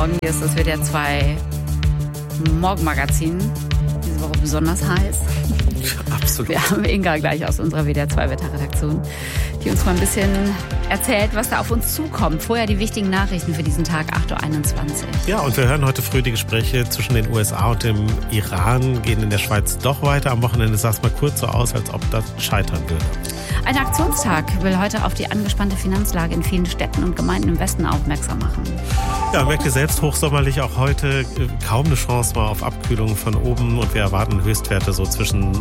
Morgen. Hier ist das WDR 2 Morgenmagazin. Diese Woche besonders heiß. Absolut. Wir haben Inga gleich aus unserer WDR 2 Wetterredaktion, die uns mal ein bisschen erzählt, was da auf uns zukommt. Vorher die wichtigen Nachrichten für diesen Tag, 8.21 Uhr. Ja, und wir hören heute früh die Gespräche zwischen den USA und dem Iran, gehen in der Schweiz doch weiter. Am Wochenende sah es mal kurz so aus, als ob das scheitern würde. Ein Aktionstag will heute auf die angespannte Finanzlage in vielen Städten und Gemeinden im Westen aufmerksam machen. Ja, merkt ihr selbst, hochsommerlich auch heute kaum eine Chance mal auf Abkühlung von oben und wir erwarten Höchstwerte so zwischen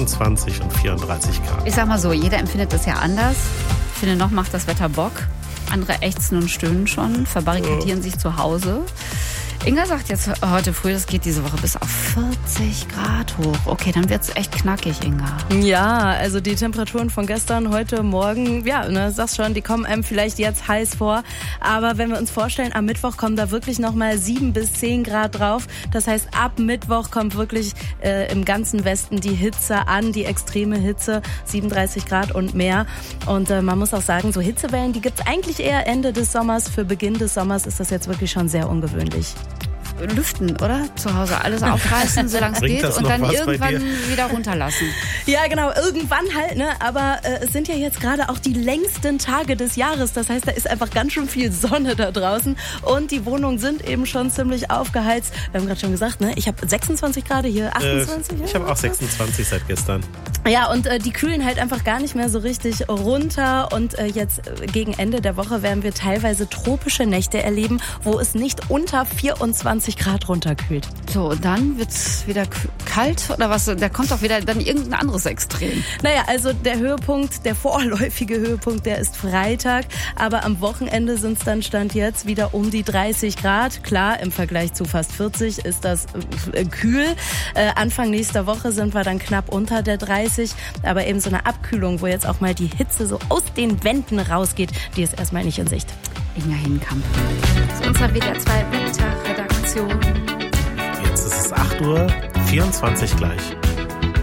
26 und 34 Grad. Ich sag mal so, jeder empfindet das ja anders. Ich finde, noch macht das Wetter Bock. Andere ächzen und stöhnen schon, verbarrikadieren sich zu Hause. Inga sagt jetzt heute früh, das geht diese Woche bis auf 40 Grad hoch. Okay, dann wird's echt knackig, Inga. Ja, also die Temperaturen von gestern, heute Morgen, ja, sag's schon, die kommen einem vielleicht jetzt heiß vor. Aber wenn wir uns vorstellen, am Mittwoch kommen da wirklich nochmal 7 bis 10 Grad drauf. Das heißt, ab Mittwoch kommt wirklich im ganzen Westen die Hitze an, die extreme Hitze, 37 Grad und mehr. Und man muss auch sagen, so Hitzewellen, die gibt's eigentlich eher Ende des Sommers. Für Beginn des Sommers ist das jetzt wirklich schon sehr ungewöhnlich. Lüften, oder? Zu Hause alles aufreißen, solange es geht und dann irgendwann wieder runterlassen. Ja, genau, irgendwann halt, ne? Aber es sind ja jetzt gerade auch die längsten Tage des Jahres. Das heißt, da ist einfach ganz schön viel Sonne da draußen und die Wohnungen sind eben schon ziemlich aufgeheizt. Wir haben gerade schon gesagt, ne? Ich habe 26 Grad hier, 28. Ich habe auch 26 seit gestern. Ja, und die kühlen halt einfach gar nicht mehr so richtig runter und jetzt gegen Ende der Woche werden wir teilweise tropische Nächte erleben, wo es nicht unter 24 Grad runterkühlt. So, und dann wird's wieder kalt oder was? Da kommt doch wieder dann irgendein anderes Extrem. Naja, also der Höhepunkt, der vorläufige Höhepunkt, der ist Freitag. Aber am Wochenende sind es dann Stand jetzt wieder um die 30 Grad. Klar, im Vergleich zu fast 40 ist das kühl. Anfang nächster Woche sind wir dann knapp unter der 30. Aber eben so eine Abkühlung, wo jetzt auch mal die Hitze so aus den Wänden rausgeht, die ist erstmal nicht in Sicht. Inga Hinkamp. Das ist unsere WDR 2 Wetterredaktion. Jetzt ist es 8.24 Uhr gleich.